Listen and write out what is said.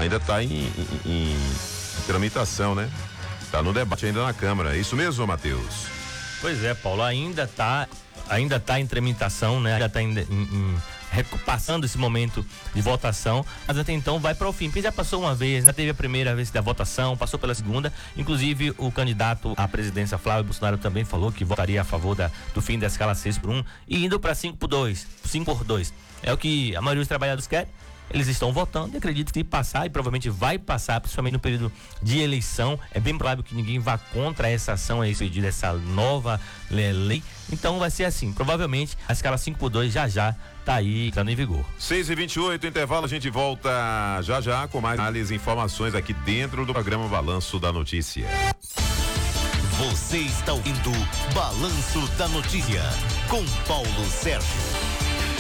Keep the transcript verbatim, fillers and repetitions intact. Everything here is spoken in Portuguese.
ainda está em, em, em tramitação, né? Está no debate ainda na Câmara. É isso mesmo, Matheus? Pois é, Paulo, ainda está ainda tá em tramitação, né? Ainda está em, em, em passando esse momento de votação, mas até então vai para o fim, porque já passou uma vez, já teve a primeira vez da votação, passou pela segunda, inclusive o candidato à presidência Flávio Bolsonaro também falou que votaria a favor da, do fim da escala seis por um e indo para cinco por dois, cinco por dois. É o que a maioria dos trabalhadores quer. Eles estão votando e acredito que passar, e provavelmente vai passar, principalmente no período de eleição. É bem provável que ninguém vá contra essa ação, esse pedido, essa nova lei. Então vai ser assim, provavelmente a escala cinco por dois já já tá aí, tá em vigor. seis e vinte e oito, intervalo, a gente volta já já com mais análises e informações aqui dentro do programa Balanço da Notícia. Você está ouvindo Balanço da Notícia com Paulo Sérgio.